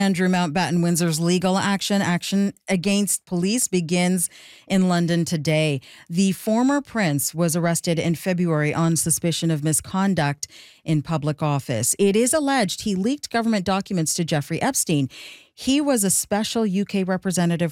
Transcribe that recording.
Andrew Mountbatten Windsor's legal action against police begins in London today. The former prince was arrested in February on suspicion of misconduct in public office. It is alleged he leaked government documents to Jeffrey Epstein. He was a special UK representative